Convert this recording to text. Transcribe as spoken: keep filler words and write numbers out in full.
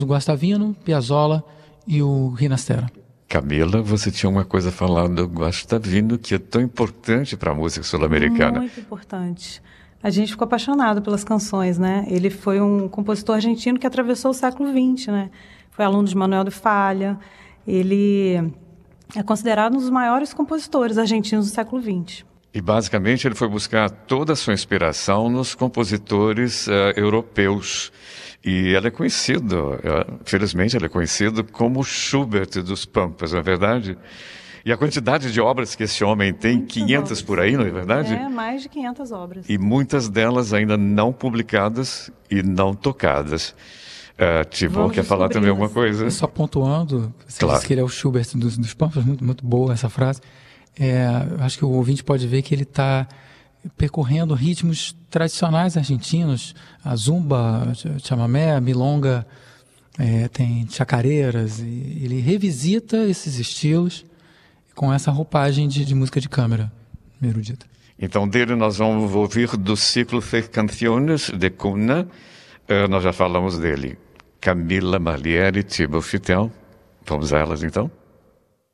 O Guastavino, Piazzolla e o Rinastera. Camila, você tinha uma coisa a falar do Guastavino que é tão importante para a música sul-americana. Muito importante. A gente ficou apaixonado pelas canções, né? Ele foi um compositor argentino que atravessou o século vinte, né? Foi aluno de Manuel de Falla. Ele é considerado um dos maiores compositores argentinos do século vinte. E, basicamente, ele foi buscar toda a sua inspiração nos compositores uh, europeus. E ele é conhecido, uh, felizmente, ele é conhecido como Schubert dos Pampas, não é verdade? E a quantidade de obras que esse homem tem, muitas quinhentas obras por aí, não é verdade? É, mais de quinhentas obras. E muitas delas ainda não publicadas e não tocadas. Uh, Tibor quer falar também alguma coisa? Só pontuando, você claro. disse que ele é o Schubert dos, dos Pampas, muito, muito boa essa frase. É, acho que o ouvinte pode ver que ele está percorrendo ritmos tradicionais argentinos, a zumba, chamamé, a milonga, é, tem chacareiras, e ele revisita esses estilos com essa roupagem de, de música de câmara erudita. Então dele nós vamos ouvir do ciclo Seis Canciones de Cuna, uh, nós já falamos dele, Camila Marliere, Tibor Fitel, vamos a elas então?